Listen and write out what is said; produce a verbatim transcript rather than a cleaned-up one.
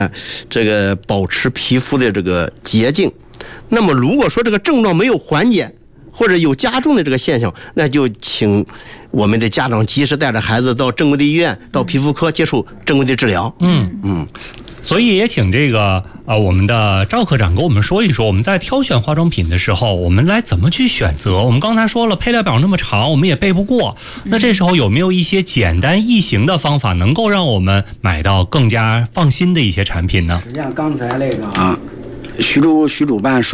这个保持皮肤的这个洁净。那么如果说这个症状没有缓解或者有加重的这个现象，那就请我们的家长及时带着孩子到正规的医院、到皮肤科接受正规的治疗。 嗯嗯。所以也请这个呃我们的赵科长给我们说一说，我们在挑选化妆品的时候，我们来怎么去选择？我们刚才说了，配料表那么长，我们也背不过。那这时候有没有一些简单易行的方法，能够让我们买到更加放心的一些产品呢？ 实际上刚才那个啊，徐主徐主办说。